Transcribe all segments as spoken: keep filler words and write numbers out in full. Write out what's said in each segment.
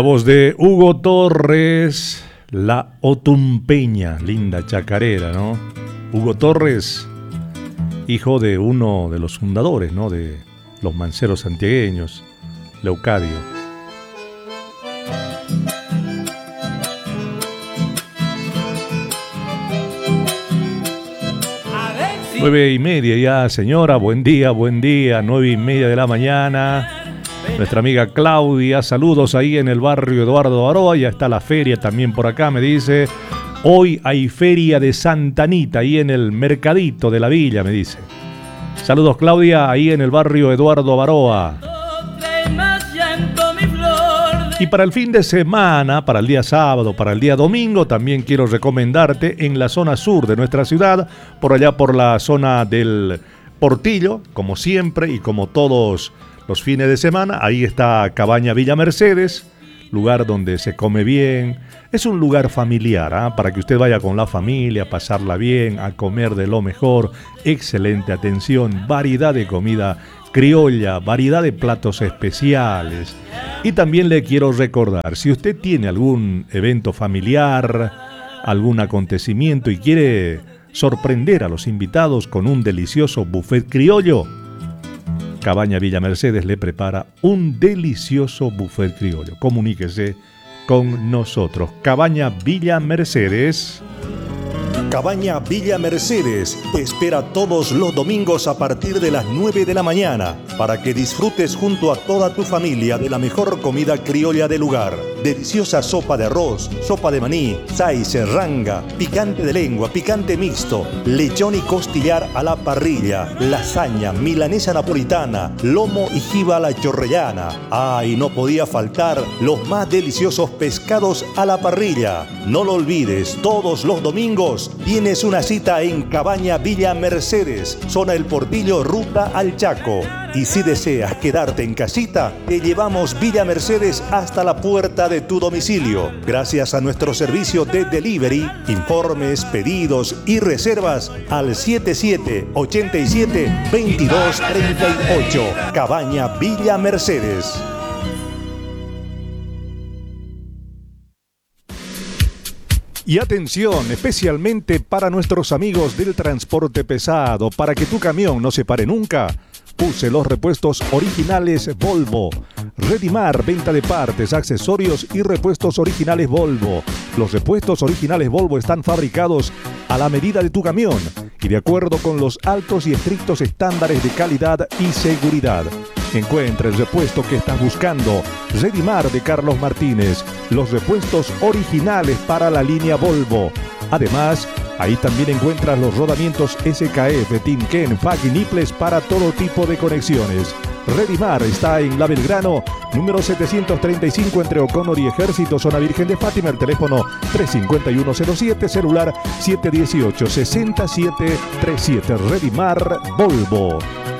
La voz de Hugo Torres, La Otumpeña, linda chacarera, ¿no? Hugo Torres, hijo de uno de los fundadores, ¿no?, de los manceros santiagueños, Leucadio. Nueve y media ya, señora, buen día, buen día, nueve y media de la mañana. Nuestra amiga Claudia, saludos ahí en el barrio Eduardo Baroa, ya está la feria también por acá, me dice. Hoy hay feria de Santa Anita, ahí en el mercadito de la villa, me dice. Saludos, Claudia, ahí en el barrio Eduardo Baroa. Y para el fin de semana, para el día sábado, para el día domingo, también quiero recomendarte en la zona sur de nuestra ciudad, por allá por la zona del Portillo, como siempre y como todos los fines de semana, ahí está Cabaña Villa Mercedes, lugar donde se come bien. Es un lugar familiar, ¿eh? Para que usted vaya con la familia, a pasarla bien, a comer de lo mejor, excelente atención, variedad de comida criolla, variedad de platos especiales. Y también le quiero recordar, si usted tiene algún evento familiar, algún acontecimiento y quiere sorprender a los invitados con un delicioso buffet criollo, Cabaña Villa Mercedes le prepara un delicioso buffet criollo. Comuníquese con nosotros. Cabaña Villa Mercedes. Cabaña Villa Mercedes te espera todos los domingos a partir de las nueve de la mañana para que disfrutes junto a toda tu familia de la mejor comida criolla del lugar. Deliciosa sopa de arroz, sopa de maní, say, serranga, picante de lengua, picante mixto, lechón y costillar a la parrilla, lasaña, milanesa napolitana, lomo y jiba a la chorrellana. Ah, y no podía faltar los más deliciosos pescados a la parrilla. No lo olvides, todos los domingos tienes una cita en Cabaña Villa Mercedes, zona El Portillo, ruta al Chaco. Y si deseas quedarte en casita, te llevamos Villa Mercedes hasta la puerta de tu domicilio. Gracias a nuestro servicio de delivery, informes, pedidos y reservas al siete siete ocho siete dos dos tres ocho. Cabaña Villa Mercedes. Y atención, especialmente para nuestros amigos del transporte pesado, para que tu camión no se pare nunca, puse los repuestos originales Volvo. Redimar, venta de partes, accesorios y repuestos originales Volvo. Los repuestos originales Volvo están fabricados a la medida de tu camión y de acuerdo con los altos y estrictos estándares de calidad y seguridad. Encuentra el repuesto que estás buscando. Redimar de Carlos Martínez. Los repuestos originales para la línea Volvo. Además, ahí también encuentras los rodamientos S K F, Timken, F A C y Niples para todo tipo de conexiones. Redimar está en La Belgrano, número setecientos treinta y cinco entre O'Connor y Ejército, zona Virgen de Fátima. El teléfono tres cinco uno cero siete, celular siete uno ocho, seis siete tres siete. Redimar Volvo.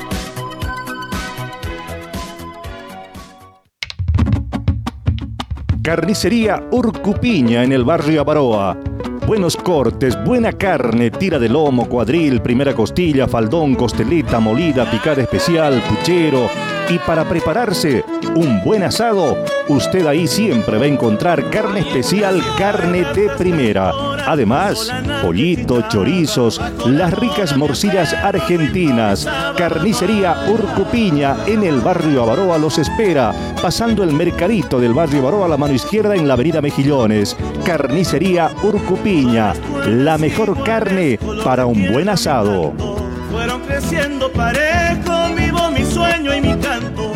Carnicería Urcupiña en el barrio Avaroa. Buenos cortes, buena carne, tira de lomo, cuadril, primera costilla, faldón, costeleta, molida, picada especial, puchero. Y para prepararse un buen asado, usted ahí siempre va a encontrar carne especial, carne de primera. Además, pollito, chorizos, las ricas morcillas argentinas. Carnicería Urcupiña en el barrio Avaroa los espera, pasando el mercadito del barrio Avaroa a la mano izquierda en la avenida Mejillones. Carnicería Urcupiña, la mejor carne para un buen asado. Fueron creciendo parejo, vivo mi sueño y mi canto.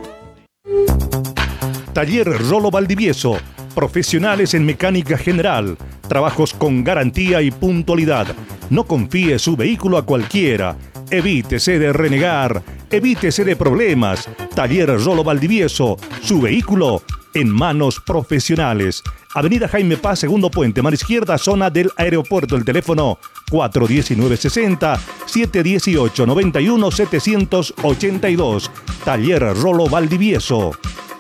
Taller Rolo Valdivieso, profesionales en mecánica general, trabajos con garantía y puntualidad. No confíe su vehículo a cualquiera. Evítese de renegar, evítese de problemas. Taller Rolo Valdivieso, su vehículo en manos profesionales. Avenida Jaime Paz, segundo puente, mano izquierda, zona del aeropuerto. El teléfono cuatro uno nueve sesenta, siete uno ocho, noventa y uno, setecientos ochenta y dos. Taller Rolo Valdivieso.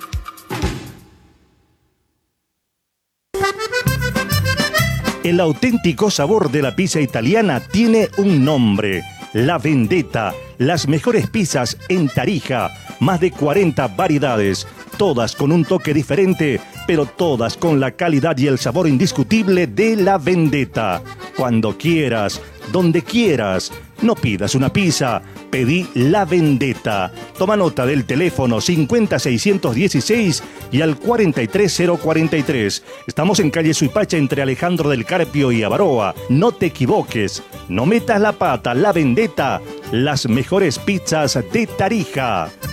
El auténtico sabor de la pizza italiana tiene un nombre: La Vendetta. Las mejores pizzas en Tarija, más de cuarenta variedades, todas con un toque diferente pero todas con la calidad y el sabor indiscutible de La Vendetta. Cuando quieras, donde quieras, no pidas una pizza, pedí La Vendetta. Toma nota del teléfono cincuenta seiscientos dieciséis y al cuarenta y tres cero cuarenta y tres. Estamos en calle Suipacha entre Alejandro del Carpio y Avaroa. No te equivoques, no metas la pata. La Vendetta, las mejores pizzas de Tarija.